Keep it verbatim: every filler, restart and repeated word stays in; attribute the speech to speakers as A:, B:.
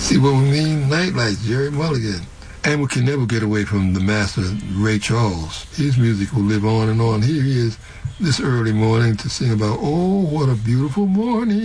A: See what we mean? Nightlights, Jerry Mulligan. And we can never get away from the master, Ray Charles. His music will live on and on. Here he is this early morning to sing about, oh, what a beautiful morning.